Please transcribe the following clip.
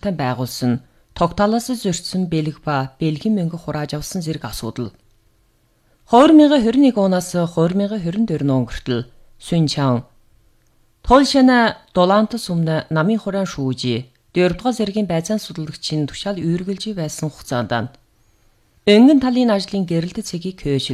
шалтгаан байгуулсан тогтоолоос зөрчсөн бэлэг ба бэлгийн мөнгө хурааж авсан зэрэг асуудал. 2021 оноос 2022 он хүртэл Сүнчан Толшина Долантас өмнө намын хураан шүүжи 4-р зэргийн байцаан судалгачийн тушаал үйргэлж байсан хугацаанд өнгөн талын ажлын гэрэлт цэгийг хөөж